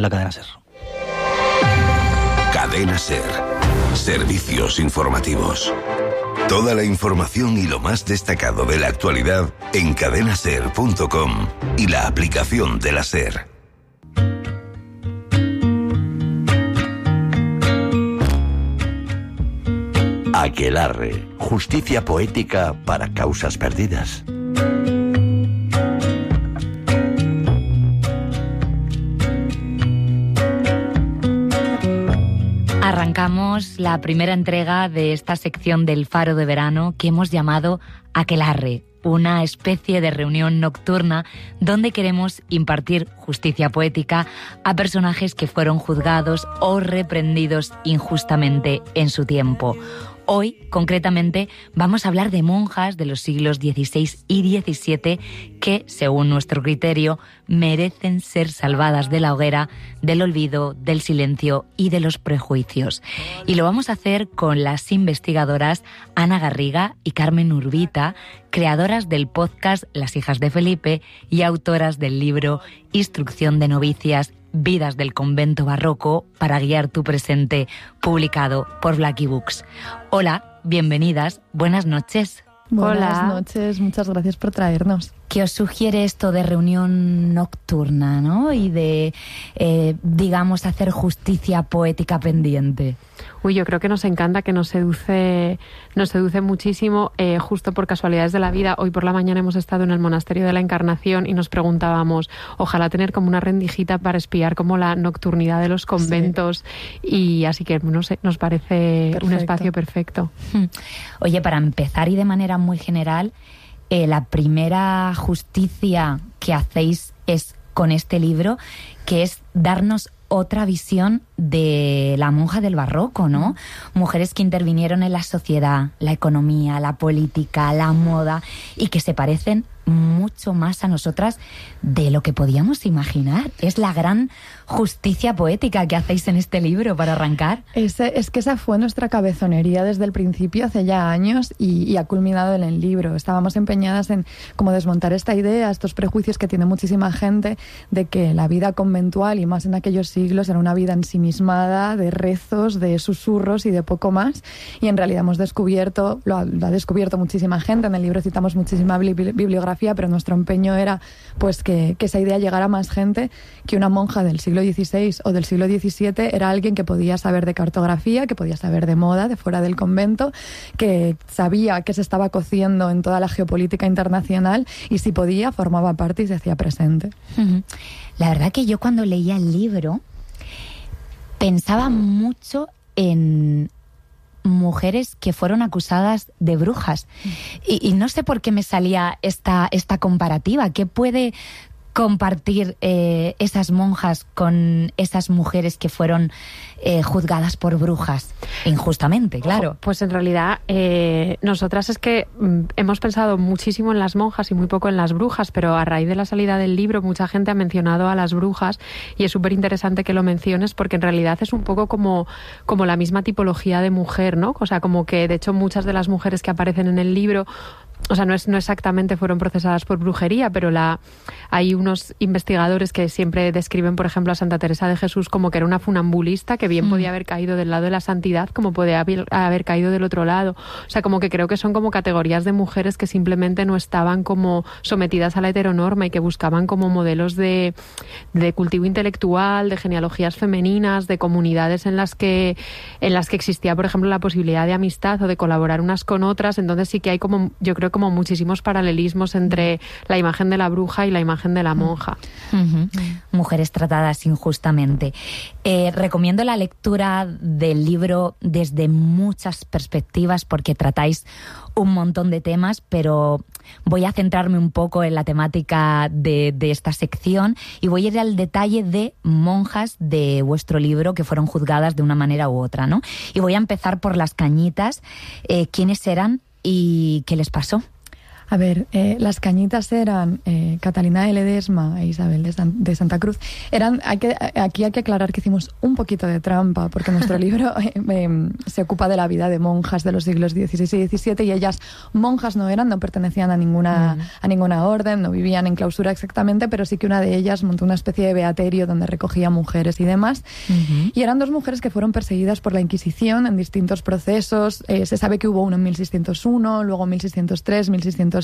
la cadena SER. Cadena SER. Servicios informativos. Toda la información y lo más destacado de la actualidad en cadenaser.com y la aplicación de la SER. Aquelarre, justicia poética para causas perdidas. Arrancamos la primera entrega de esta sección del Faro de Verano que hemos llamado Aquelarre, una especie de reunión nocturna donde queremos impartir justicia poética a personajes que fueron juzgados o reprendidos injustamente en su tiempo. Hoy, concretamente, vamos a hablar de monjas de los siglos XVI y XVII que, según nuestro criterio, merecen ser salvadas de la hoguera, del olvido, del silencio y de los prejuicios. Y lo vamos a hacer con las investigadoras Ana Garriga y Carmen Urbita, creadoras del podcast Las hijas de Felipe y autoras del libro Instrucción de novicias, Vidas del convento barroco para guiar tu presente, publicado por Blackie Books. Hola, bienvenidas, buenas noches. Buenas noches, muchas gracias por traernos. ¿Qué os sugiere esto de reunión nocturna, ¿no? Y de, digamos, hacer justicia poética pendiente? Uy, yo creo que nos encanta, que nos seduce muchísimo. Justo por casualidades de la vida, hoy por la mañana hemos estado en el Monasterio de la Encarnación y nos preguntábamos, ojalá tener como una rendijita para espiar como la nocturnidad de los conventos. Sí. Y así que, no sé, nos parece perfecto. Un espacio perfecto. Oye, para empezar y de manera muy general, la primera justicia que hacéis es con este libro, que es darnos otra visión de la monja del barroco, ¿no? Mujeres que intervinieron en la sociedad, la economía, la política, la moda, y que se parecen mucho más a nosotras de lo que podíamos imaginar. Es la gran justicia poética que hacéis en este libro para arrancar. Es que esa fue nuestra cabezonería desde el principio, hace ya años, y ha culminado en el libro. Estábamos empeñadas en como desmontar esta idea, estos prejuicios que tiene muchísima gente de que la vida conventual, y más en aquellos siglos, era una vida ensimismada, de rezos, de susurros y de poco más. Y en realidad hemos descubierto, lo ha descubierto muchísima gente, en el libro citamos muchísima bibliografía, pero nuestro empeño era pues que esa idea llegara a más gente, que una monja del siglo XVI o del siglo XVII era alguien que podía saber de cartografía, que podía saber de moda, de fuera del convento, que sabía que se estaba cociendo en toda la geopolítica internacional y si podía formaba parte y se hacía presente. La verdad que yo cuando leía el libro pensaba mucho en mujeres que fueron acusadas de brujas. Y no sé por qué me salía esta comparativa. ¿Qué puede compartir esas monjas con esas mujeres que fueron juzgadas por brujas? Injustamente, claro. Pues en realidad nosotras es que hemos pensado muchísimo en las monjas y muy poco en las brujas, pero a raíz de la salida del libro mucha gente ha mencionado a las brujas y es súper interesante que lo menciones porque en realidad es un poco como la misma tipología de mujer, ¿no? O sea, como que de hecho muchas de las mujeres que aparecen en el libro, o sea, no exactamente fueron procesadas por brujería, pero hay unos investigadores que siempre describen, por ejemplo, a Santa Teresa de Jesús como que era una funambulista que bien podía haber caído del lado de la santidad como podía haber caído del otro lado. O sea, como que creo que son como categorías de mujeres que simplemente no estaban como sometidas a la heteronorma y que buscaban como modelos de cultivo intelectual, de genealogías femeninas, de comunidades en las que existía, por ejemplo, la posibilidad de amistad o de colaborar unas con otras. Entonces sí que hay como, yo creo, como muchísimos paralelismos entre la imagen de la bruja y la imagen de la monja. Mujeres tratadas injustamente. Recomiendo la lectura del libro desde muchas perspectivas porque tratáis un montón de temas, pero voy a centrarme un poco en la temática de esta sección y voy a ir al detalle de monjas de vuestro libro que fueron juzgadas de una manera u otra, ¿no? Y voy a empezar por las cañitas. ¿Quiénes eran y qué les pasó? A ver, las cañitas eran Catalina de Ledesma e Isabel de Santa Cruz. Aquí hay que aclarar que hicimos un poquito de trampa, porque nuestro libro se ocupa de la vida de monjas de los siglos XVI y XVII, y ellas monjas no eran, no pertenecían a ninguna orden, no vivían en clausura exactamente, pero sí que una de ellas montó una especie de beaterio donde recogía mujeres y demás. Y eran 2 mujeres que fueron perseguidas por la Inquisición en distintos procesos. Se sabe que hubo uno en 1601, luego 1603, 1606.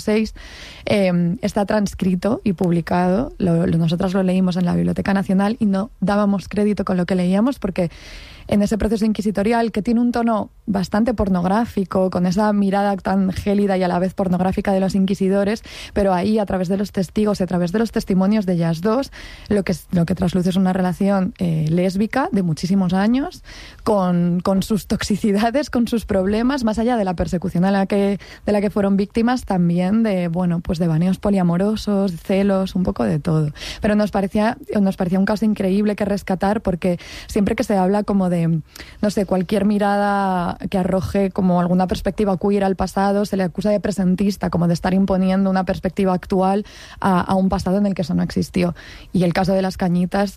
Está transcrito y publicado. Nosotras lo leímos en la Biblioteca Nacional y no dábamos crédito con lo que leíamos, porque en ese proceso inquisitorial, que tiene un tono bastante pornográfico, con esa mirada tan gélida y a la vez pornográfica de los inquisidores, pero ahí, a través de los testigos y a través de los testimonios de ellas 2, lo que trasluce es una relación lésbica de muchísimos años, con sus toxicidades, con sus problemas, más allá de la persecución de la que fueron víctimas, también de baneos poliamorosos, celos, un poco de todo. Pero nos parecía un caso increíble que rescatar, porque siempre que se habla como de, no sé, cualquier mirada que arroje como alguna perspectiva queer al pasado, se le acusa de presentista, como de estar imponiendo una perspectiva actual a un pasado en el que eso no existió. Y el caso de las cañitas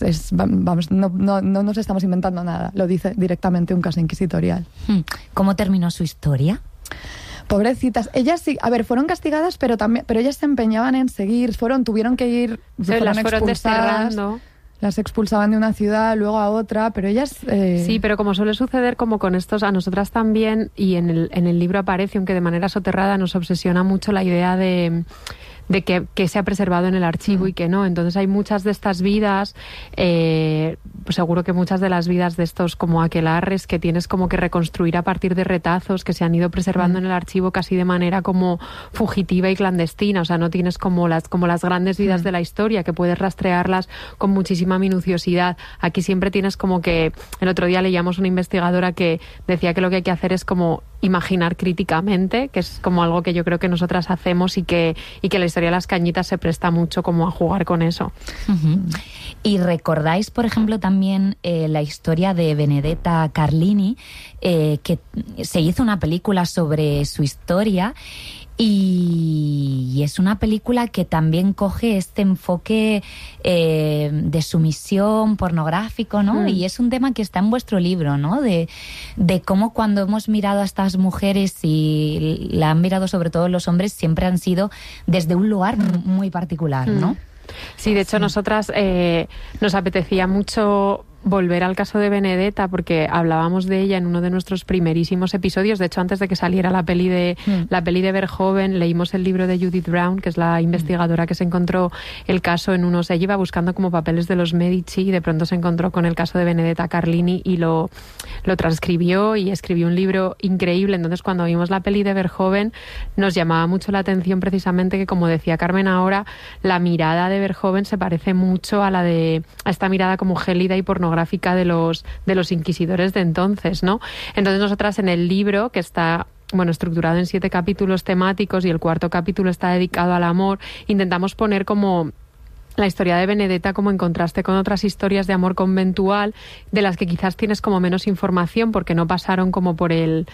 no nos estamos inventando nada, lo dice directamente un caso inquisitorial. ¿Cómo terminó su historia? Pobrecitas, ellas sí, a ver, fueron castigadas, pero ellas se empeñaban en seguir, tuvieron que ir, las fueron desterrando. Las expulsaban de una ciudad, luego a otra, pero ellas... Sí, pero como suele suceder como con estos, a nosotras también, y en el libro aparece, aunque de manera soterrada, nos obsesiona mucho la idea de que se ha preservado en el archivo y que no. Entonces hay muchas de estas vidas, pues seguro que muchas de las vidas de estos como aquelarres que tienes como que reconstruir a partir de retazos que se han ido preservando en el archivo casi de manera como fugitiva y clandestina. O sea, no tienes como las grandes vidas de la historia, que puedes rastrearlas con muchísima minuciosidad. Aquí siempre tienes como que... El otro día leíamos una investigadora que decía que lo que hay que hacer es como imaginar críticamente, que es como algo que yo creo que nosotras hacemos y que la historia de las cañitas se presta mucho como a jugar con eso. ¿Y recordáis, por ejemplo, también la historia de Benedetta Carlini, que se hizo una película sobre su historia? Y es una película que también coge este enfoque de sumisión pornográfico, ¿no? Y es un tema que está en vuestro libro, ¿no? De cómo cuando hemos mirado a estas mujeres, y la han mirado sobre todo los hombres, siempre han sido desde un lugar muy particular, ¿no? Sí, de hecho nosotras nos apetecía mucho volver al caso de Benedetta, porque hablábamos de ella en uno de nuestros primerísimos episodios. De hecho, antes de que saliera la peli de Verhoeven, leímos el libro de Judith Brown, que es la investigadora que se encontró el caso en unos... Ella iba buscando como papeles de los Medici y de pronto se encontró con el caso de Benedetta Carlini y lo transcribió y escribió un libro increíble. Entonces, cuando vimos la peli de Verhoeven, nos llamaba mucho la atención precisamente que, como decía Carmen ahora, la mirada de Verhoeven se parece mucho a esta mirada como gélida y pornográfica de los inquisidores de entonces, ¿no? Entonces nosotras en el libro, que está estructurado en 7 capítulos temáticos y el 4º capítulo está dedicado al amor, intentamos poner como la historia de Benedetta como en contraste con otras historias de amor conventual, de las que quizás tienes como menos información porque no pasaron como por el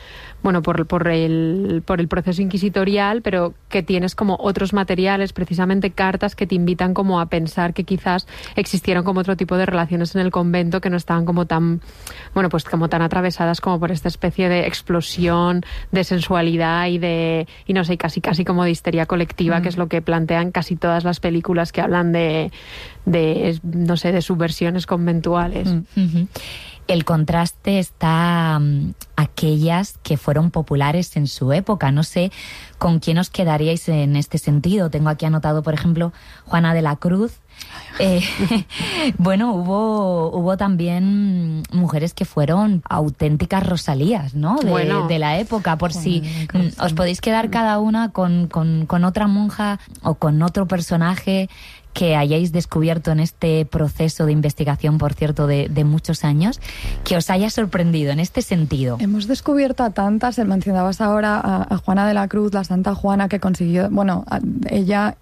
proceso inquisitorial, pero que tienes como otros materiales, precisamente cartas que te invitan como a pensar que quizás existieron como otro tipo de relaciones en el convento que no estaban como tan, como tan atravesadas como por esta especie de explosión de sensualidad y no sé, casi como de histeria colectiva, que es lo que plantean casi todas las películas que hablan de subversiones conventuales. El contraste está aquellas que fueron populares en su época. No sé con quién os quedaríais en este sentido. Tengo aquí anotado, por ejemplo, Juana de la Cruz. Hubo también mujeres que fueron auténticas Rosalías, ¿no? De la época, por si os podéis quedar cada una con otra monja o con otro personaje que hayáis descubierto en este proceso de investigación, por cierto, de muchos años, que os haya sorprendido en este sentido? Hemos descubierto a tantas. Mencionabas ahora a Juana de la Cruz, la Santa Juana, que consiguió... Bueno, ella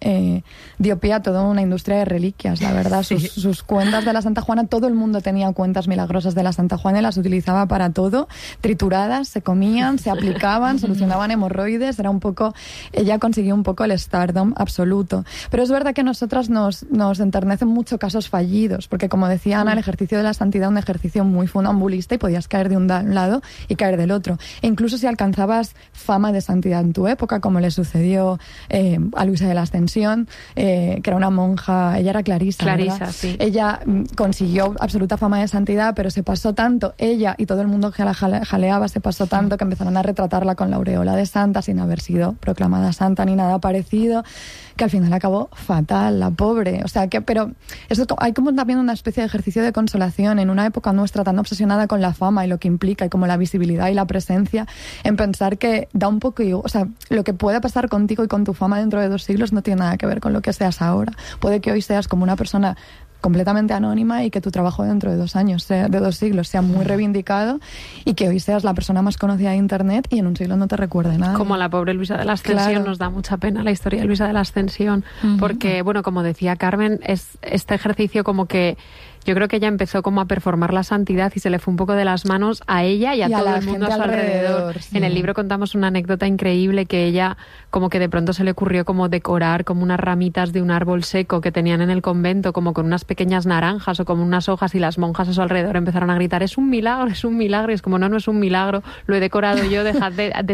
dio pie a toda una industria de reliquias, la verdad. Sus cuentas de la Santa Juana, todo el mundo tenía cuentas milagrosas de la Santa Juana y las utilizaba para todo. Trituradas, se comían, se aplicaban, solucionaban hemorroides. Era un poco... Ella consiguió un poco el stardom absoluto. Pero es verdad que a nosotras nos enternecen mucho casos fallidos, porque como decía Ana, el ejercicio de la santidad es un ejercicio muy funambulista y podías caer de un lado y caer del otro. E incluso si alcanzabas fama de santidad en tu época, como le sucedió a Luisa de la Ascensión, que era una monja, ella era clarisa, ¿verdad? Sí. Ella consiguió absoluta fama de santidad, pero se pasó tanto, ella y todo el mundo que la jaleaba, se pasó tanto que empezaron a retratarla con la aureola de santa sin haber sido proclamada santa ni nada parecido, que al final acabó fatal, la pobre. O sea, pero eso, hay como también una especie de ejercicio de consolación en una época nuestra tan obsesionada con la fama y lo que implica y como la visibilidad y la presencia, en pensar que da un poco, o sea, lo que pueda pasar contigo y con tu fama dentro de 2 siglos no tiene nada que ver con lo que seas ahora. Puede que hoy seas como una persona completamente anónima y que tu trabajo dentro de 2 años, de 2 siglos, sea muy reivindicado y que hoy seas la persona más conocida de Internet y en un siglo no te recuerde nada. Como la pobre Luisa de la Ascensión, claro. Nos da mucha pena la historia de Luisa de la Ascensión, porque, bueno, como decía Carmen, es este ejercicio como que yo creo que ella empezó como a performar la santidad y se le fue un poco de las manos a ella y a todo el mundo a su alrededor. Sí. En el libro contamos una anécdota increíble que ella como que de pronto se le ocurrió como decorar como unas ramitas de un árbol seco que tenían en el convento, como con unas pequeñas naranjas o como unas hojas, y las monjas a su alrededor empezaron a gritar: es un milagro, es un milagro. Y es como, no es un milagro, lo he decorado yo, dejad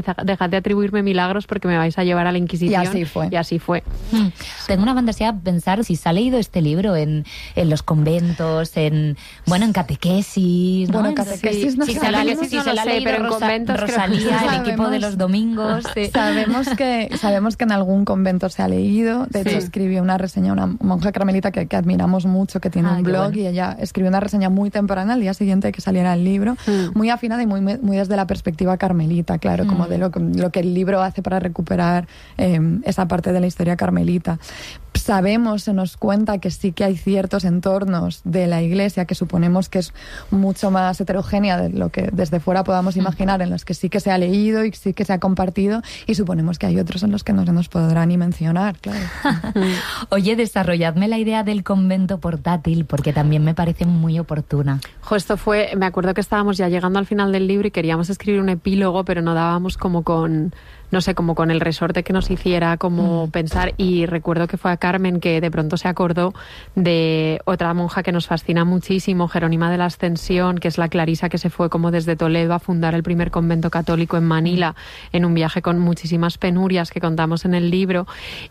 de atribuirme milagros porque me vais a llevar a la Inquisición. Y así fue. Tengo una fantasía pensar si se ha leído este libro en los conventos, en catequesis, ¿no? Bueno, catequesis no se la ha leído, pero en conventos Rosalía, el equipo de los domingos. Sí. Sabemos que en algún convento se ha leído. De hecho, escribió una reseña, una monja carmelita que admiramos mucho, que tiene un blog, bueno. Y ella escribió una reseña muy temprana, al día siguiente de que saliera el libro, muy afinada y muy desde la perspectiva carmelita, claro, como de lo que el libro hace para recuperar esa parte de la historia carmelita. Sabemos, se nos cuenta que sí que hay ciertos entornos de la Iglesia que suponemos que es mucho más heterogénea de lo que desde fuera podamos imaginar, en los que sí que se ha leído y sí que se ha compartido, y suponemos que hay otros en los que no se nos podrá ni mencionar, claro. Oye, desarrolladme la idea del convento portátil, porque también me parece muy oportuna. Esto fue, me acuerdo que estábamos ya llegando al final del libro y queríamos escribir un epílogo, pero no dábamos como con el resorte que nos hiciera como pensar, y recuerdo que fue a Carmen que de pronto se acordó de otra monja que nos fascina muchísimo, Jerónima de la Ascensión, que es la clarisa que se fue como desde Toledo a fundar el primer convento católico en Manila, en un viaje con muchísimas penurias que contamos en el libro,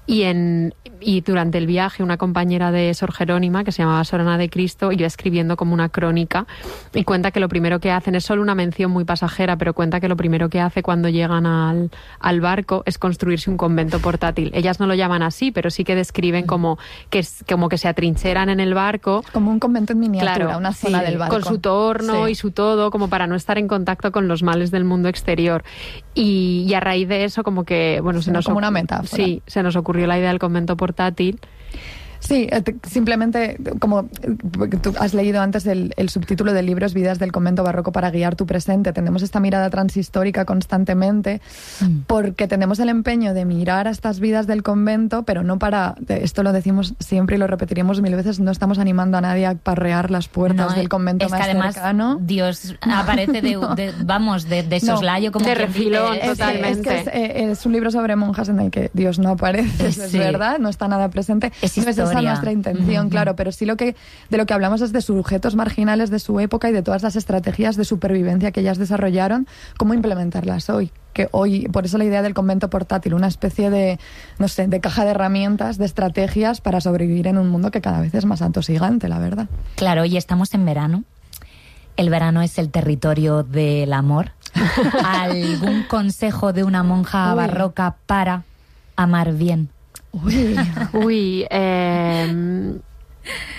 y durante el viaje una compañera de Sor Jerónima, que se llamaba Sor Ana de Cristo, iba escribiendo como una crónica, y cuenta que lo primero que hacen, es solo una mención muy pasajera, pero cuenta que lo primero que hace cuando llegan al barco es construirse un convento portátil. Ellas no lo llaman así, pero sí que describen como que se atrincheran en el barco. Como un convento en miniatura, claro, una zona del barco. Con su torno y su todo, como para no estar en contacto con los males del mundo exterior. Y a raíz de eso, como que, bueno, como una metáfora. Sí, se nos ocurrió la idea del convento portátil. Sí, simplemente, como tú has leído antes, el subtítulo del libro es Vidas del convento barroco para guiar tu presente. Tenemos esta mirada transhistórica constantemente porque tenemos el empeño de mirar a estas vidas del convento, pero no para, esto lo decimos siempre y lo repetiremos 1000 veces, no estamos animando a nadie a parrear las puertas del convento más cercano. Además, Dios aparece de soslayo, como de refilón, totalmente. Es que es un libro sobre monjas en el que Dios no aparece, es verdad, no está nada presente. Es historia. Esa es nuestra intención, claro, pero sí de lo que hablamos es de sujetos marginales de su época y de todas las estrategias de supervivencia que ellas desarrollaron, cómo implementarlas hoy. Que hoy, por eso la idea del convento portátil, una especie de caja de herramientas, de estrategias para sobrevivir en un mundo que cada vez es más atosigante, la verdad. Claro, y estamos en verano. El verano es el territorio del amor. ¿Algún consejo de una monja barroca para amar bien? Uy, ¿qué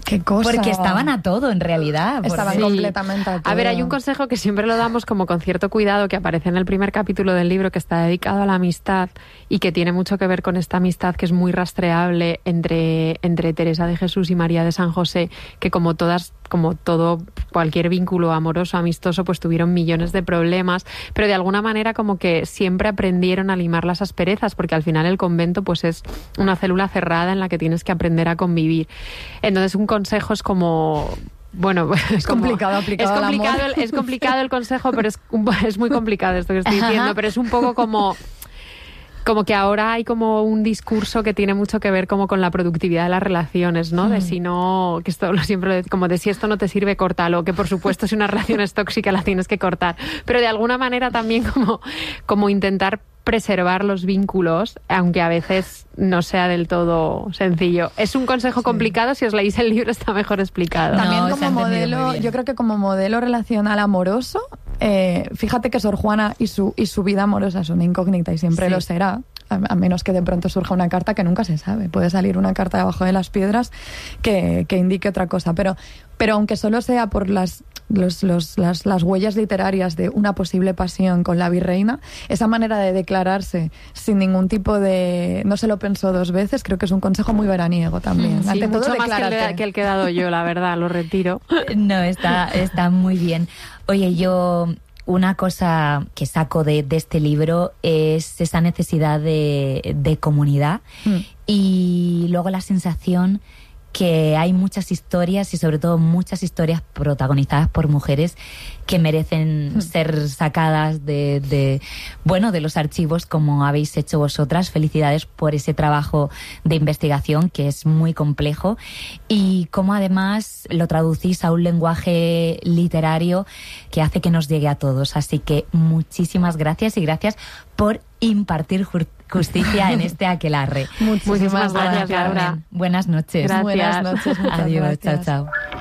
¡Qué cosa! Porque estaban a todo, en realidad. Estaban Sí. completamente a todo. A ver, hay un consejo que siempre lo damos como con cierto cuidado, que aparece en el primer capítulo del libro, que está dedicado a la amistad y que tiene mucho que ver con esta amistad que es muy rastreable entre Teresa de Jesús y María de San José, que como todo cualquier vínculo amoroso, amistoso, pues tuvieron millones de problemas, pero de alguna manera como que siempre aprendieron a limar las asperezas, porque al final el convento pues es una célula cerrada en la que tienes que aprender a convivir. Entonces un consejo es como... Bueno, es complicado aplicado al amor. Es complicado el consejo, pero es muy complicado esto que estoy diciendo, pero es un poco como que ahora hay como un discurso que tiene mucho que ver como con la productividad de las relaciones, ¿no? De si no, que esto lo siempre como de si esto no te sirve, córtalo, que por supuesto si una relación es tóxica la tienes que cortar, pero de alguna manera también como intentar preservar los vínculos, aunque a veces no sea del todo sencillo. Es un consejo complicado, si os leéis el libro está mejor explicado. También No, se ha como entendido muy modelo, bien. yo creo que como modelo relacional amoroso, fíjate que Sor Juana y su vida amorosa es una incógnita y siempre Sí. lo será, a menos que de pronto surja una carta que nunca se sabe. Puede salir una carta debajo de las piedras que indique otra cosa, pero aunque solo sea por las huellas literarias de una posible pasión con la virreina, esa manera de declararse sin ningún tipo de... no se lo pensó dos veces, creo que es un consejo muy veraniego también. Sí, Ante todo, mucho más declárate. que el que he dado yo, la verdad, lo retiro. No, está muy bien. Oye, yo una cosa que saco de este libro es esa necesidad de comunidad y luego la sensación que hay muchas historias y sobre todo muchas historias protagonizadas por mujeres que merecen ser sacadas de los archivos como habéis hecho vosotras. Felicidades por ese trabajo de investigación que es muy complejo y cómo además lo traducís a un lenguaje literario que hace que nos llegue a todos. Así que muchísimas gracias y gracias por impartir justicia en este aquelarre. Muchísimas gracias, Laura. Buenas noches. Gracias. Buenas noches. Muchas Adiós, gracias. chao, chao.